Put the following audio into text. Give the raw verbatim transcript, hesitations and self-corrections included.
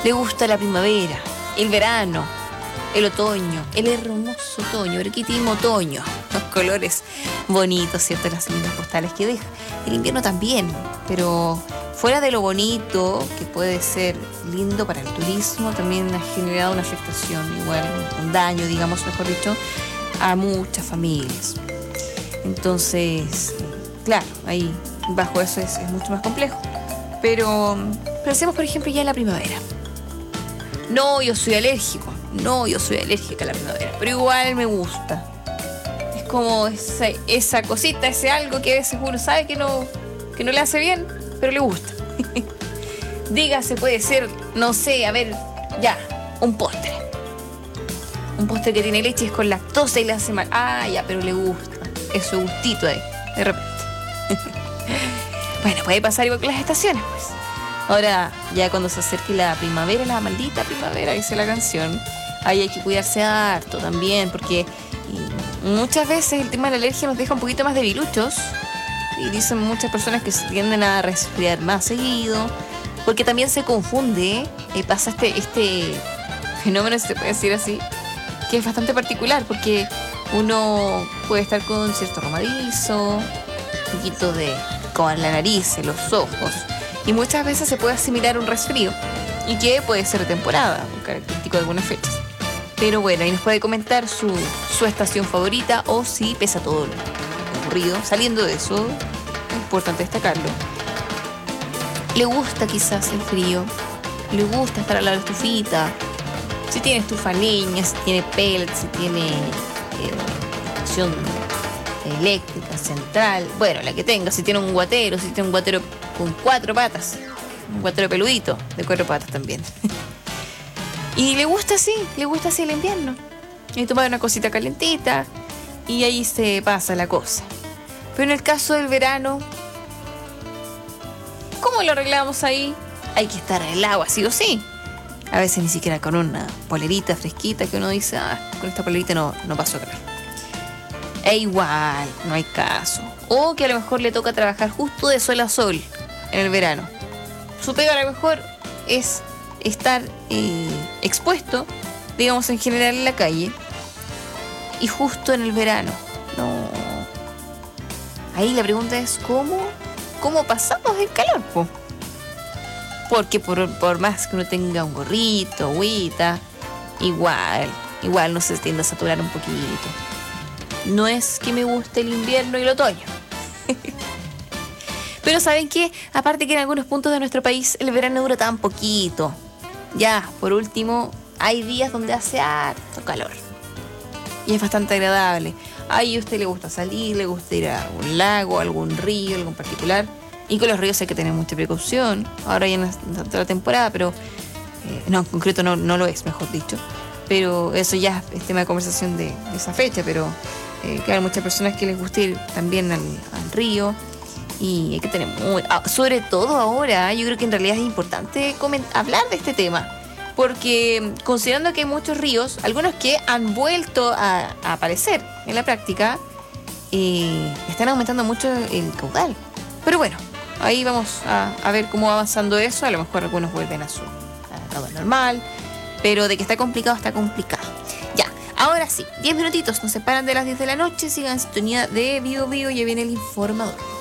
Le gusta la primavera, el verano, el otoño, el hermoso otoño, el riquísimo otoño, los colores bonitos, ¿cierto? Las lindas postales que deja. El invierno también, pero fuera de lo bonito, que puede ser lindo para el turismo, también ha generado una afectación, igual un daño, digamos, mejor dicho, a muchas familias. Entonces, claro, ahí bajo eso es, es mucho más complejo. Pero pensemos, por ejemplo, ya en la primavera. No, yo soy alérgico. No, yo soy alérgica a la primavera. Pero igual me gusta. Es como esa, esa cosita, ese algo que a veces uno sabe que no, que no le hace bien, pero le gusta. Dígase, puede ser, no sé, a ver, ya, un postre. Un postre que tiene leche y es con lactosa y le hace mal. Ah, ya, pero le gusta. Es su gustito ahí, de repente. Bueno, puede pasar igual con las estaciones, pues. Ahora, ya cuando se acerque la primavera, la maldita primavera, dice la canción, ahí hay que cuidarse harto también, porque muchas veces el tema de la alergia nos deja un poquito más debiluchos. Y dicen muchas personas que se tienden a resfriar más seguido, porque también se confunde, eh, pasa este, este fenómeno, si se puede decir así, que es bastante particular, porque uno puede estar con cierto romadizo, un poquito de con la nariz, en los ojos, y muchas veces se puede asimilar un resfrío, y que puede ser de temporada, un característico de algunas fechas. Pero bueno, ahí nos puede comentar su, su estación favorita, o si pesa todo lo ocurrido. Saliendo de eso, es importante destacarlo, le gusta quizás el frío, le gusta estar al lado de la estufita, si tiene estufa a leña, si tiene pellets, si tiene eh, estación eléctrica, central, bueno, la que tenga, si tiene un guatero, si tiene un guatero con cuatro patas, un guatero peludito de cuatro patas también. Y le gusta así, le gusta así el invierno. Y tomar una cosita calentita y ahí se pasa la cosa. Pero en el caso del verano, ¿cómo lo arreglamos ahí? Hay que estar en el agua, sí o sí. A veces ni siquiera con una polerita fresquita que uno dice, ah, con esta polerita no, no paso calor. E igual, no hay caso. O que a lo mejor le toca trabajar justo de sol a sol en el verano. Su pega a lo mejor es estar eh, expuesto, digamos en general en la calle, y justo en el verano. No. Ahí la pregunta es, ¿cómo? ¿Cómo pasamos el calor, po? Porque por, por más que uno tenga un gorrito, agüita, igual, igual no se tiende a saturar un poquito. No es que me guste el invierno y el otoño. Pero ¿saben qué? Aparte que en algunos puntos de nuestro país el verano dura tan poquito. Ya, por último, hay días donde hace harto calor. Y es bastante agradable. Ahí a usted le gusta salir, le gusta ir a algún lago, a algún río, algún particular. Y con los ríos hay que tener mucha precaución. Ahora ya no es tanto la temporada, pero... Eh, no, en concreto no, no lo es, mejor dicho. Pero eso ya es tema de conversación de, de esa fecha, pero... Eh, claro, muchas personas que les gusta ir también al, al río y hay que tener muy... Ah, sobre todo ahora, yo creo que en realidad es importante coment- hablar de este tema, porque considerando que hay muchos ríos, algunos que han vuelto a, a aparecer en la práctica, eh, están aumentando mucho el caudal. Pero bueno, ahí vamos a, a ver cómo va avanzando eso. A lo mejor algunos vuelven a su a caudal normal, pero de que está complicado, está complicado. Ya. Ahora sí, diez minutitos nos separan de las diez de la noche. Sigan en sintonía de Bio Bio, ya viene el informador.